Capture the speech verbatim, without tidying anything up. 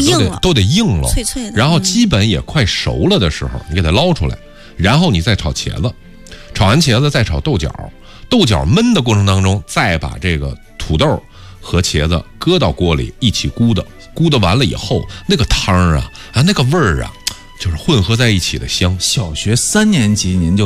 都得都得硬了， 脆脆的。 然后基本也快熟了的时候，你给它捞出来，然后你再炒茄子，炒完茄子再炒豆角，豆角焖的过程当中，再把这个土豆和茄子搁到锅里一起咕的，咕的完了以后，那个汤啊啊那个味儿啊，就是混合在一起的香。 小学三年级您就